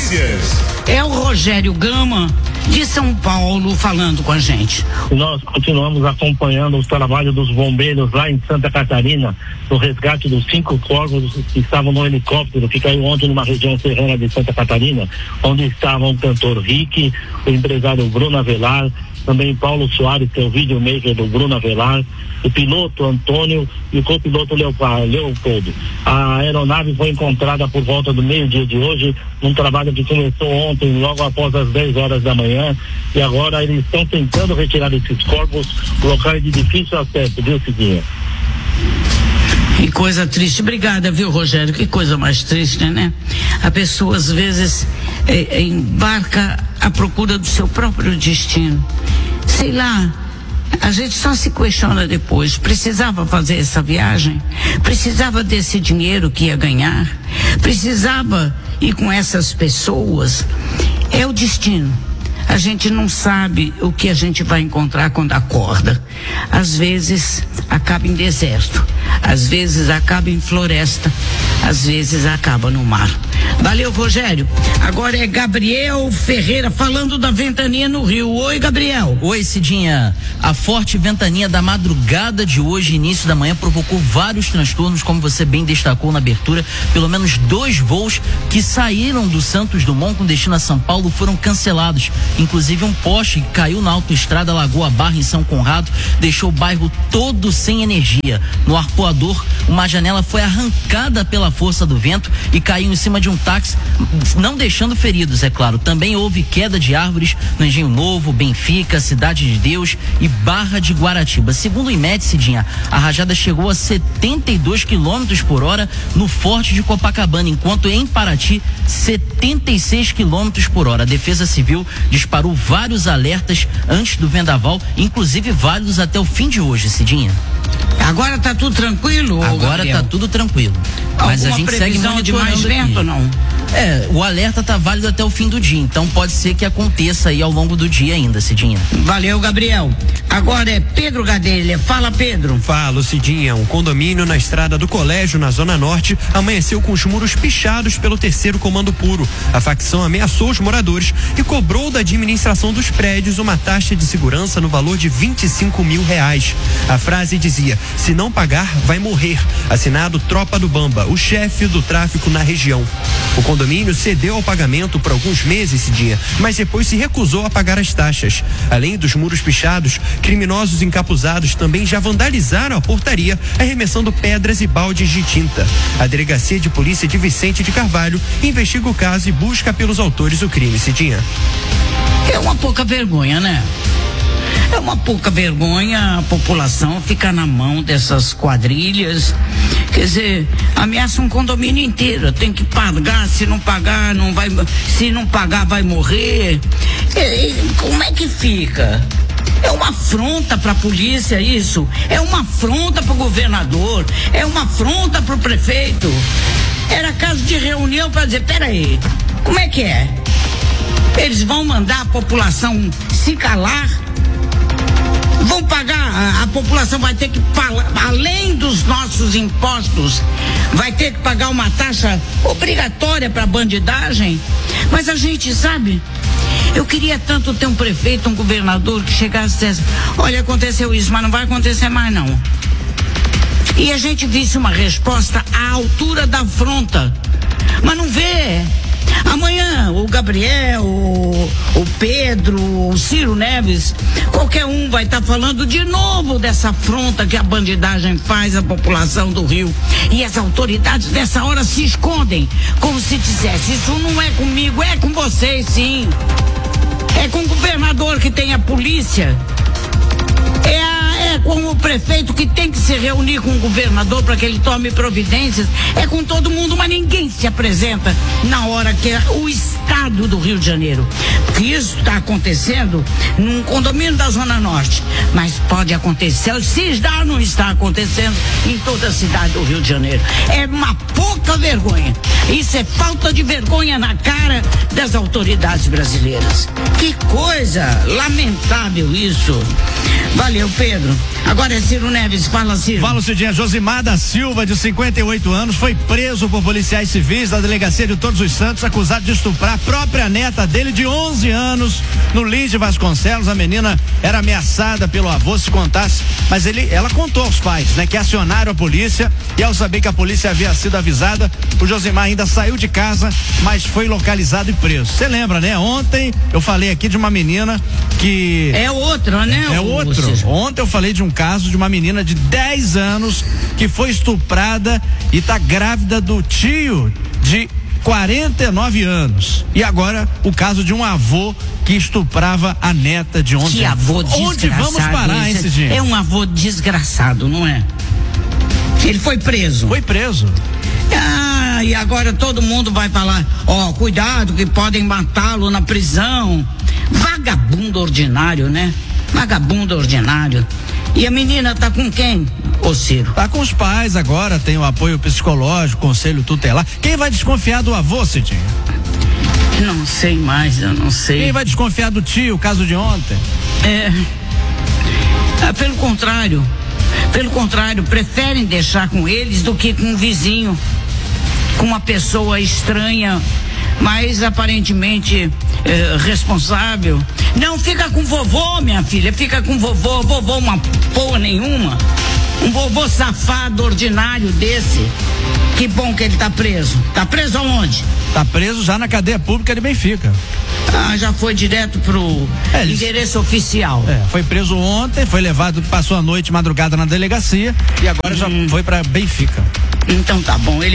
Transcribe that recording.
Notícias. É o Rogério Gama, de São Paulo, falando com a gente. Nós continuamos acompanhando os trabalhos dos bombeiros lá em Santa Catarina, no resgate dos 5 corpos que estavam no helicóptero que caiu ontem numa região serrana de Santa Catarina, onde estavam o cantor Rick, o empresário Bruno Avelar, também Paulo Soares, que é o videomaker do Bruno Avelar, o piloto Antônio e o copiloto Leopoldo. A aeronave foi encontrada por volta do meio-dia de hoje, num trabalho que começou ontem, logo após as 10 horas da manhã, e agora eles estão tentando retirar esses corpos, locais de difícil acesso, viu, Cidinha? Que coisa triste. Obrigada, viu, Rogério? Que coisa mais triste, né? A pessoa, às vezes, embarca à procura do seu próprio destino. Sei lá, a gente só se questiona depois. Precisava fazer essa viagem? Precisava desse dinheiro que ia ganhar? Precisava ir com essas pessoas? É o destino. A gente não sabe o que a gente vai encontrar quando acorda. Às vezes acaba em deserto, às vezes acaba em floresta, às vezes acaba no mar. Valeu, Rogério. Agora é Gabriel Ferreira falando da ventania no Rio. Oi, Gabriel. Oi, Cidinha. A forte ventania da madrugada de hoje, início da manhã, provocou vários transtornos, como você bem destacou na abertura. Pelo menos 2 voos que saíram do Santos Dumont com destino a São Paulo foram cancelados. Inclusive um poste que caiu na autoestrada Lagoa Barra, em São Conrado, deixou o bairro todo sem energia. No arpoador, uma janela foi arrancada pela força do vento e caiu em cima de um táxi, não deixando feridos, é claro. Também houve queda de árvores no Engenho Novo, Benfica, Cidade de Deus e Barra de Guaratiba. Segundo o IMET, Cidinha, a rajada chegou a 72 km por hora no Forte de Copacabana, enquanto em Paraty, 76 km por hora. A Defesa Civil disparou vários alertas antes do vendaval, inclusive válidos até o fim de hoje, Cidinha. Agora tá tudo tranquilo? Agora Gabriel? Tá tudo tranquilo. Mas alguma a gente segue monitorando de mais vento ou não? O alerta tá válido até o fim do dia, então pode ser que aconteça aí ao longo do dia ainda, Cidinha. Valeu, Gabriel. Agora é Pedro Gadelha. Fala, Pedro. Fala, Cidinha. Um condomínio na estrada do Colégio, na Zona Norte, amanheceu com os muros pichados pelo 3º Comando Puro. A facção ameaçou os moradores e cobrou da administração dos prédios uma taxa de segurança no valor de R$25 mil. A frase dizia: se não pagar, vai morrer. Assinado Tropa do Bamba, o chefe do tráfico na região. O condomínio cedeu ao pagamento por alguns meses, Cidinha, mas depois se recusou a pagar as taxas. Além dos muros pichados, criminosos encapuzados também já vandalizaram a portaria, arremessando pedras e baldes de tinta. A Delegacia de Polícia de Vicente de Carvalho investiga o caso e busca pelos autores do crime, Cidinha. É uma pouca vergonha, né? É uma pouca vergonha a população ficar na mão dessas quadrilhas. Quer dizer, ameaça um condomínio inteiro. Tem que pagar, se não pagar, não vai. Se não pagar, vai morrer. Como é que fica? É uma afronta para a polícia isso. É uma afronta para o governador. É uma afronta para o prefeito. Era caso de reunião para dizer: peraí, como é que é? Eles vão mandar a população se calar? Vão pagar, a população vai ter que, além dos nossos impostos, vai ter que pagar uma taxa obrigatória para bandidagem. Mas a gente sabe, eu queria tanto ter um prefeito, um governador que chegasse e dissesse: olha, aconteceu isso, mas não vai acontecer mais não. E a gente visse uma resposta à altura da afronta, mas não vê. Amanhã o Gabriel, o Pedro, o Ciro Neves, qualquer um vai estar falando de novo dessa afronta que a bandidagem faz à população do Rio. E as autoridades nessa hora se escondem, como se dissesse: isso não é comigo, é com vocês sim. É com o governador que tem a polícia. É com o prefeito que tem que se reunir com o governador para que ele tome providências. É com todo mundo, mas ninguém se apresenta na hora que é o estado do Rio de Janeiro. Porque isso está acontecendo num condomínio da Zona Norte, mas pode acontecer, se já não está acontecendo, em toda a cidade do Rio de Janeiro. É uma pouca vergonha. Isso é falta de vergonha na cara das autoridades brasileiras. Que coisa lamentável isso. Valeu, Pedro. Agora é Ciro Neves, fala, Ciro. Fala, Cidinha. Josimar da Silva, de 58 anos, foi preso por policiais civis da delegacia de Todos os Santos, acusado de estuprar a própria neta dele de 11 anos no Lídio Vasconcelos. A menina era ameaçada pelo avô se contasse, mas ela contou aos pais, né, que acionaram a polícia, e ao saber que a polícia havia sido avisada, o Josimar ainda saiu de casa, mas foi localizado e preso. Você lembra, né? Ontem eu falei aqui de uma menina que... É outra, né? É outro. Ontem eu falei de um caso de uma menina de 10 anos que foi estuprada e tá grávida do tio de 49 anos. E agora o caso de um avô que estuprava a neta de 11 anos. Que avô desgraçado. Onde vamos parar, hein, Cidinha? É um avô desgraçado, não é? Ele foi preso. Foi preso. Ah, e agora todo mundo vai falar, cuidado que podem matá-lo na prisão. Vagabundo ordinário, né? Vagabundo ordinário. E a menina tá com quem, ô Ciro? Tá com os pais agora, tem o apoio psicológico, conselho tutelar. Quem vai desconfiar do avô, Cidinho? Não sei mais, eu não sei. Quem vai desconfiar do tio, o caso de ontem? Pelo contrário, preferem deixar com eles do que com um vizinho, com uma pessoa estranha, mas aparentemente responsável. Não, fica com vovô, minha filha, fica com vovô uma porra nenhuma. Um vovô safado, ordinário desse. Que bom que ele tá preso. Tá preso aonde? Tá preso já na cadeia pública de Benfica. Já foi direto pro endereço oficial. Foi preso ontem, foi levado, passou a noite, madrugada na delegacia e agora já foi pra Benfica. Então tá bom, ele